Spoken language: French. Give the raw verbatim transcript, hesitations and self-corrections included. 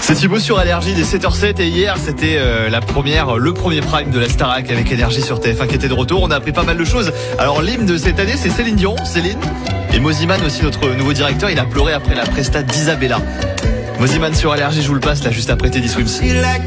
C'est Thibaut sur Énergie des sept heures sept et hier c'était euh, la première, le premier prime de la Starac avec Énergie sur T F un qui était de retour. On a appris pas mal de choses. Alors l'hymne de cette année c'est Céline Dion, Céline. Et Moziman aussi, notre nouveau directeur, il a pleuré après la presta d'Isabella. Moziman sur Énergie, je vous le passe là juste après Teddy Swims.